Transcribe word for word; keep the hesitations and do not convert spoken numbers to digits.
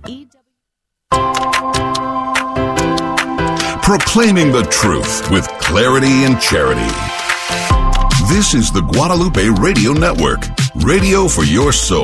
E W. Proclaiming the truth with clarity and charity. This is the Guadalupe Radio Network, radio for your soul.